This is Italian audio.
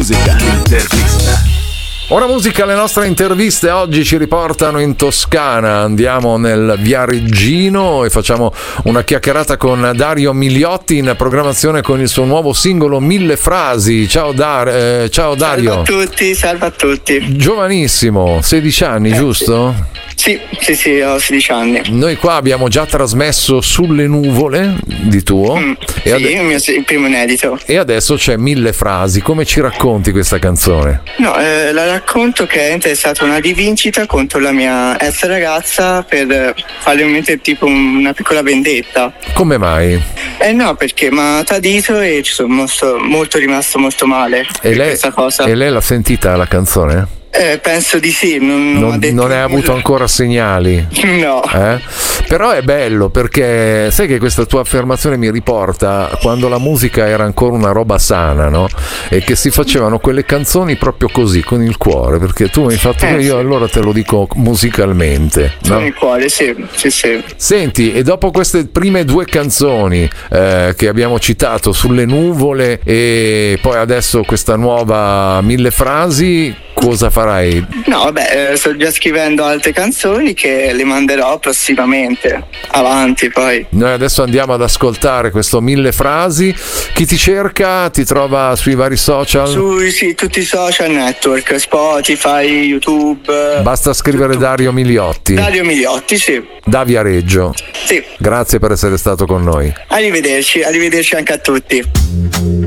musica, l'intervista. Ora musica, le nostre interviste oggi ci riportano in Toscana, andiamo nel Viareggino e facciamo una chiacchierata con Dario Migliotti in programmazione con il suo nuovo singolo Mille Frasi. Ciao Dario. Salve a tutti. Giovanissimo, 16 anni, giusto? Sì, ho 16 anni. Noi qua abbiamo già trasmesso Sulle nuvole di tuo. Il primo inedito. E adesso c'è Mille Frasi. Come ci racconti questa canzone? No, la racconto che è stata una rivincita contro la mia ex ragazza per farle mettere tipo una piccola vendetta. Come mai? No, perché mi ha tradito e ci sono rimasto molto male per questa cosa. E lei l'ha sentita la canzone? Penso di sì. Non hai avuto ancora segnali? No. Però è bello perché sai che questa tua affermazione mi riporta quando la musica era ancora una roba sana, no? E che si facevano quelle canzoni proprio così, con il cuore, perché tu mi hai fatto io, allora te lo dico musicalmente, no? Con il cuore, sì. Senti, e dopo queste prime due canzoni che abbiamo citato, Sulle nuvole e poi adesso questa nuova Mille Frasi, cosa farai? No, vabbè, sto già scrivendo altre canzoni che le manderò prossimamente, avanti poi. Noi adesso andiamo ad ascoltare questo Mille Frasi. Chi ti cerca? Ti trova sui vari social? Sì, tutti i social network, Spotify, YouTube. Basta scrivere tutto. Dario Migliotti. Dario Migliotti, sì. Da Viareggio. Sì. Grazie per essere stato con noi. Arrivederci anche a tutti.